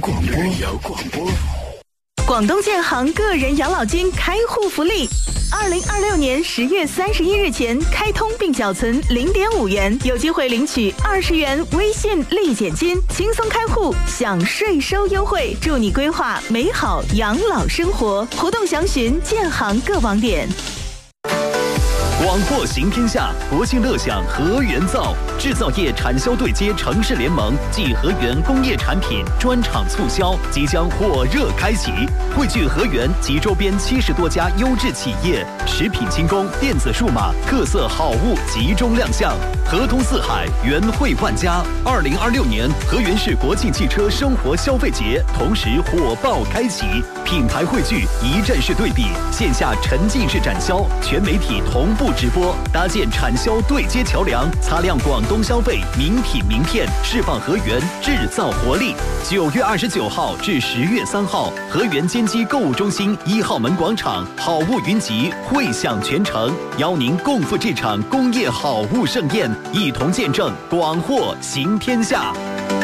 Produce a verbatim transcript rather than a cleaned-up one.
广播有广播。 广东建行个人养老金开户福利，二零二六年十月三十一日前开通并缴存零点五元，有机会领取二十元微信立减金，轻松开户享税收优惠，祝你规划美好养老生活。活动详询建行各网点。 广货行天下，国庆乐享和源造制造业产销对接城市联盟暨和源工业产品专场促销即将火热开启，汇聚和源及周边七十多家优质企业，食品轻工、电子数码特色好物集中亮相，合通四海，源汇万家。二零二六年和源市国庆汽车生活消费节同时火爆开启，品牌汇聚，一站式对比，线下沉浸式展销，全媒体同步直播，搭建产销对接桥梁，擦亮广东消费名品名片，释放和源制造活力。九月二十九号至十月三号，和源坚基购物中心一号门广场，好物云集，汇享全城，邀您共赴这场工业好物盛宴，一同见证广货行天下。